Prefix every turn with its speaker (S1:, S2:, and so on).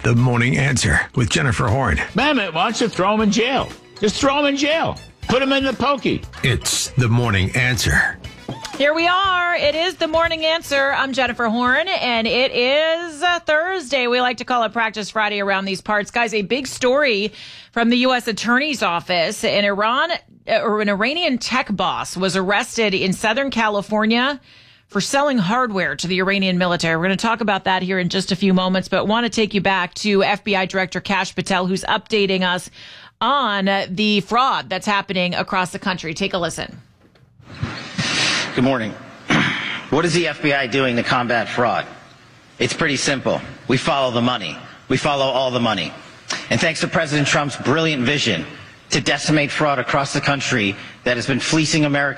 S1: The Morning Answer with Jennifer Horn.
S2: Mehmet wants to throw him in jail. Just throw him in jail. Put him in the pokey.
S1: It's The Morning Answer.
S3: Here we are. It is The Morning Answer. I'm Jennifer Horn, and it is Thursday. We like to call it Practice Friday around these parts. Guys, a big story from the U.S. Attorney's Office. An Iranian tech boss was arrested in Southern California for selling hardware to the Iranian military. We're going to talk about that here in just a few moments, but want to take you back to FBI Director Kash Patel, who's updating us on the fraud that's happening across the country. Take a listen.
S4: Good morning. What is the FBI doing to combat fraud? It's pretty simple. We follow the money. We follow all the money. And thanks to President Trump's brilliant vision to decimate fraud across the country that has been fleecing America